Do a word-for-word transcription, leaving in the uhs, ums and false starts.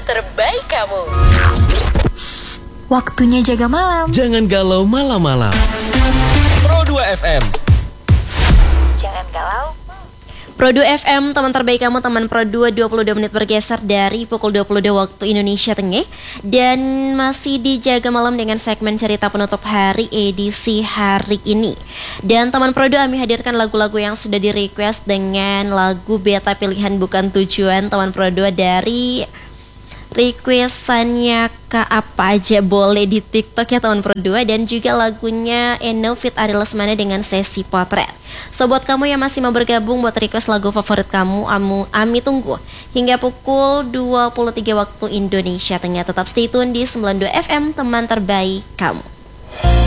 terbaik kamu. Waktunya jaga malam. Jangan galau malam-malam. Pro dua F M. Jangan galau. Pro dua F M, teman terbaik kamu, teman Pro dua, dua puluh dua menit bergeser dari pukul dua puluh dua waktu Indonesia Tengah. Dan masih dijaga malam dengan segmen cerita penutup hari edisi hari ini. Dan teman Pro dua, kami hadirkan lagu-lagu yang sudah di request dengan lagu Beta Pilihan Bukan Tujuan teman Pro dua dari requestannya Kak Apa Aja Boleh di TikTok ya teman Pro dua, dan juga lagunya Eno Fit Ari Lesmana dengan Sesi Potret. So buat kamu yang masih mau bergabung buat request lagu favorit kamu, Amu, Ami tunggu hingga pukul dua puluh tiga waktu Indonesia Tengah. Tetap stay tune di sembilan puluh dua F M, teman terbaik kamu.